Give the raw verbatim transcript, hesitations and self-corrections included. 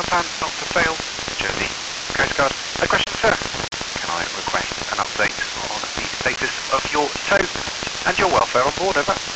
backup plan not to fail. Jersey Coast Guard. No question, sir. Can I request an update on the status of your tow and your welfare on board, over?